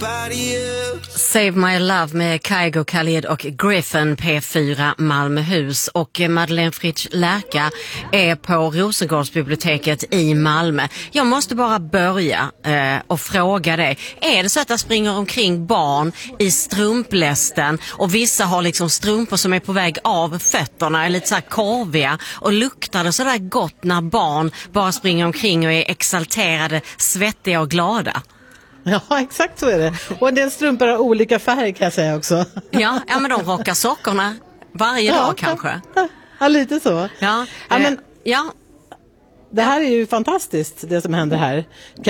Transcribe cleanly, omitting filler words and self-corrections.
nobody else. Save My Love med Kygo Khalid och Griffin, P4 Malmöhus. Och Madeleine Fritsch Lärka är på Rosengårdsbiblioteket i Malmö. Jag måste bara börja och fråga dig. Är det så att det springer omkring barn i strumplästen och vissa har liksom strumpor som är på väg av fötterna, är lite så här korviga, och luktar det så där gott när barn bara springer omkring och är exalterade, svettiga och glada? Ja, exakt så är det. Och en del strumpor har olika färg, kan jag säga också. Ja, men de rockar sockorna varje dag kanske. Ja, lite så. Ja, men ja. det här är ju fantastiskt, det som händer här.